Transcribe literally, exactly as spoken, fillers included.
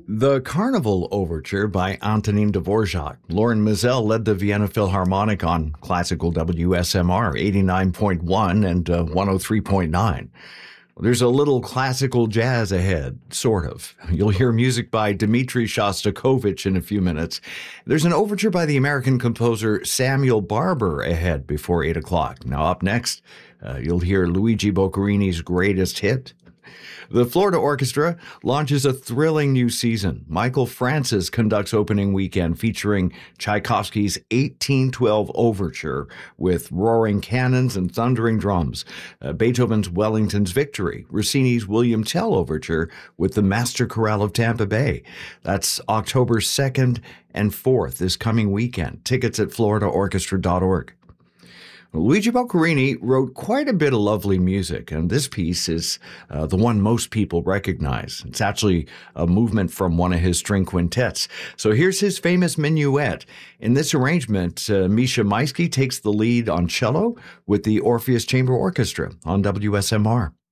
The Carnival Overture by Antonin Dvorak. Lauren Mizell led the Vienna Philharmonic on classical W S M R eighty-nine point one and uh, one oh three point nine. There's a little classical jazz ahead, sort of. You'll hear music by Dmitri Shostakovich in a few minutes. There's an overture by the American composer Samuel Barber ahead before eight o'clock. Now up next, uh, you'll hear Luigi Boccherini's greatest hit. The Florida Orchestra launches a thrilling new season. Michael Francis conducts opening weekend featuring Tchaikovsky's eighteen twelve Overture with roaring cannons and thundering drums, uh, Beethoven's Wellington's Victory, Rossini's William Tell Overture with the Master Chorale of Tampa Bay. That's October second and fourth this coming weekend. Tickets at florida orchestra dot org. Luigi Boccherini wrote quite a bit of lovely music, and this piece is uh, the one most people recognize. It's actually a movement from one of his string quintets. So here's his famous minuet. In this arrangement, uh, Misha Maisky takes the lead on cello with the Orpheus Chamber Orchestra on W S M R.